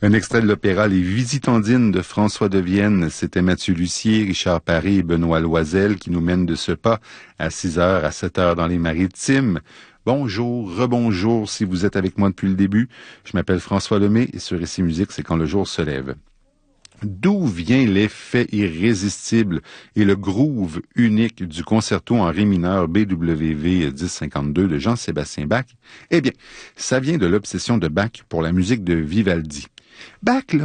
Un extrait de l'opéra Les Visitandines de François de Vienne. C'était Mathieu Lussier, Richard Paré et Benoît Loisel qui nous mènent de ce pas à 6h, à 7h dans les Maritimes. Bonjour, rebonjour si vous êtes avec moi depuis le début. Je m'appelle François Lemay et sur Ici Musique, c'est quand le jour se lève. D'où vient l'effet irrésistible et le groove unique du concerto en ré mineur BWV 1052 de Jean-Sébastien Bach? Eh bien, ça vient de l'obsession de Bach pour la musique de Vivaldi. Bach, là,